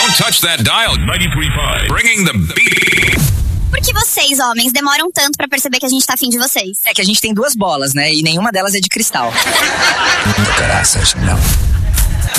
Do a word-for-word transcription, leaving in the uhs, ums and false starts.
Don't touch that dial. ninety-three point five. Bringing the beat. Por que vocês, homens, demoram tanto pra perceber que a gente tá afim de vocês? É que a gente tem duas bolas, né? E nenhuma delas é de cristal. Do caraças, não.